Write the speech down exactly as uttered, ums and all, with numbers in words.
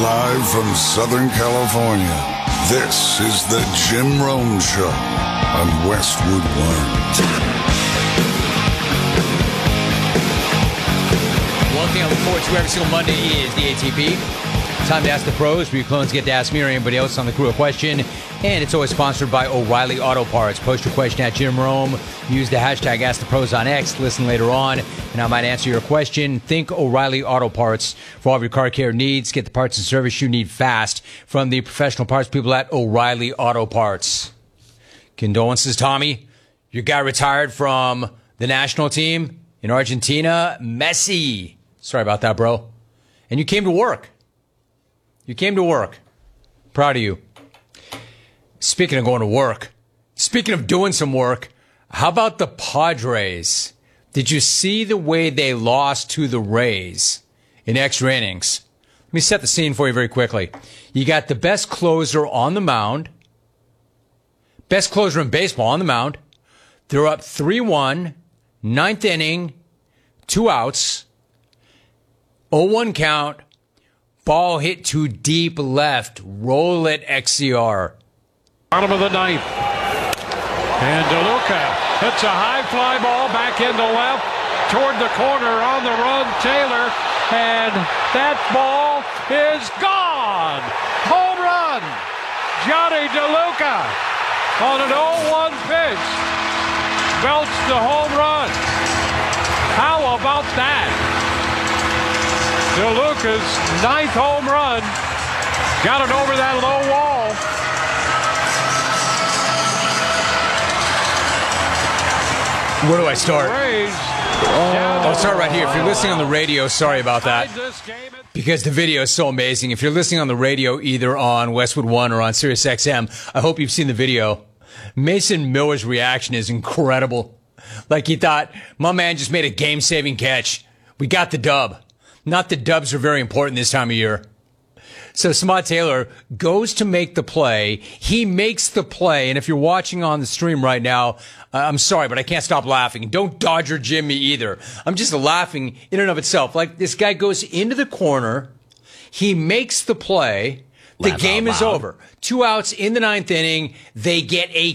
Live from Southern California, this is the Jim Rome Show on Westwood One. One thing I look forward to every single Monday is the A T P. Time to ask the pros, where your clones get to ask me or anybody else on the crew a question. And it's always sponsored by O'Reilly Auto Parts. Post your question at Jim Rome. Use the hashtag AskThePros on X. Listen later on, and I might answer your question. Think O'Reilly Auto Parts for all of your car care needs. Get the parts and service you need fast from the professional parts people at O'Reilly Auto Parts. Condolences, Tommy. Your guy retired from the national team in Argentina. Messi. Sorry about that, bro. And you came to work. You came to work. Proud of you. Speaking of going to work, speaking of doing some work, how about the Padres? Did you see the way they lost to the Rays in extra innings? Let me set the scene for you very quickly. You got the best closer on the mound, best closer in baseball on the mound. They're up three one, ninth inning, two outs, oh one count, ball hit to deep left. Roll it, X C R. Bottom of the ninth. And DeLuca hits a high fly ball back into left toward the corner on the run. Taylor. And that ball is gone. Home run. Johnny DeLuca on an oh one pitch. Belts the home run. How about that? DeLuca's ninth home run. Got it over that low wall. Where do I start? Oh, I'll start right here. If you're listening on the radio, sorry about that, because the video is so amazing. If you're listening on the radio, either on Westwood One or on Sirius X M, I hope you've seen the video. Mason Miller's reaction is incredible. Like he thought, my man just made a game-saving catch. We got the dub. Not that dubs are very important this time of year. So Samad Taylor goes to make the play. He makes the play. And if you're watching on the stream right now, uh, I'm sorry, but I can't stop laughing. Don't Dodger Jimmy either. I'm just laughing in and of itself. Like this guy goes into the corner. He makes the play. The Laugh game out is loud. over. Two outs in the ninth inning. They get a